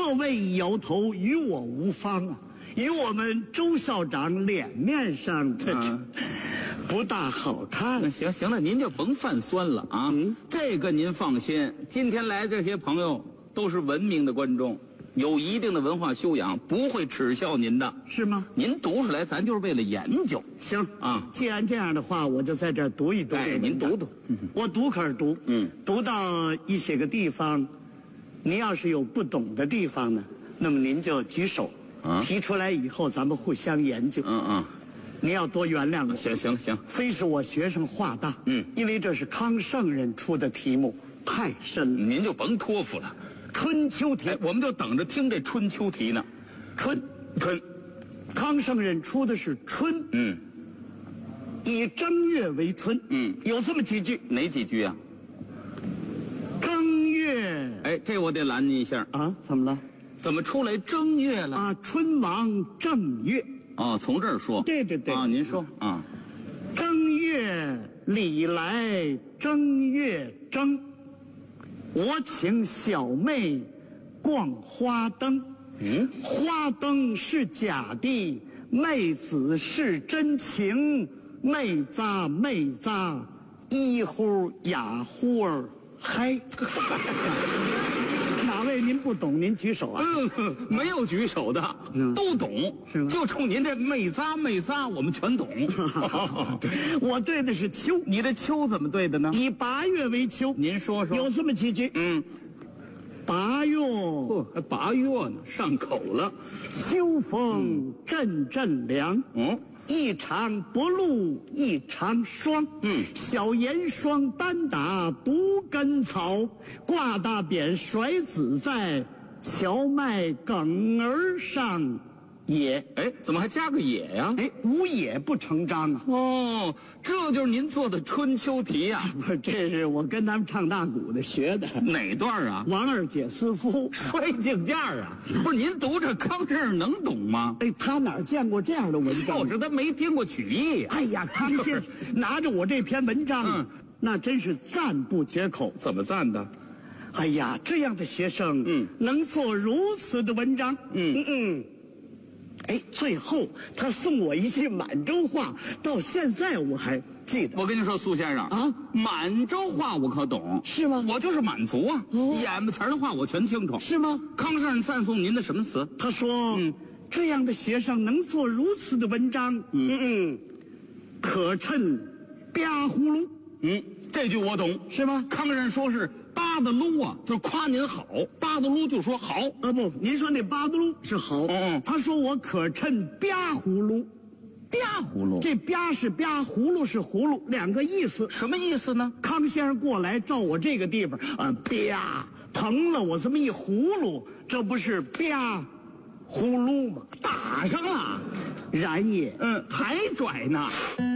各位已摇头，与我无妨啊，与我们周校长脸面上的不大好看。 行了，您就甭泛酸了啊。这个您放心，今天来这些朋友都是文明的观众，有一定的文化修养，不会耻笑您的， 是吗？ 您读出来，咱就是为了研究。 行啊， 既然这样的话，我就在这儿读一读。 哎，您读读。 我读可是读，读到一些个地方，您要是有不懂的地方呢，那么您就举手，提出来以后，咱们互相研究。您要多原谅我。 行， 非是我学生话大，因为这是康圣人出的题目，太深了， 您就甭托付了。 春秋题， 我们就等着听这春秋题呢。 春，康圣人出的是春，以正月为春，有这么几句。 哪几句啊？ 正月， 哎，这我得拦您一下啊，怎么了？ 怎么出来正月了？ 啊，春王正月。 哦，从这儿说。 对啊，您说啊。 正月里来正月正，我请小妹逛花灯。花灯是假的，妹子是真情。妹子一呼哑呼儿嗨。哪位您不懂，您举手啊？ 没有举手的，都懂，就冲您这妹子，我们全懂。 我对的是秋， 你这秋怎么对的呢？ 以8月为秋。 您说说。 有这么几句。8月， 还8月呢，上口了。 秋风阵阵凉。一场不露一场霜。小严霜单打独根草，挂大扁甩子在，荞麦梗儿上也。 哎，怎么还加个也呀？ 哎，无也不成章啊。 哦，这就是您做的春秋题呀？ 不是，这是我跟他们唱大鼓的学的。 哪段啊？ 王二姐私夫摔镜架啊？不是，您读这康圣人能懂吗？ 哎，他哪见过这样的文章？ 就是他没听过曲艺呀。 哎呀，康先生拿着我这篇文章，那真是赞不绝口。 怎么赞的？ 哎呀，这样的学生，能做如此的文章，哎，最后他送我一句满洲话，到现在我还记得。 我跟你说，苏先生啊，满洲话我可懂。 是吗？ 我就是满族啊，眼巴前的话我全清楚。 是吗？ 康圣人赞颂您的什么词？ 他说，这样的学生能做如此的文章，可称吧呼噜。 这句我懂， 是吗？ 康圣人说是巴的噜啊，就是夸您好，巴的噜就说好。 不，您说那巴的噜是好。他说我可称吧呼噜。 吧呼噜， 这吧是吧，葫芦是葫芦，两个意思。 什么意思呢？ 康先生过来照我这个地方，吧，疼了我这么一葫芦，这不是吧呼噜吗？ 打上了， 然也。 还拽呢。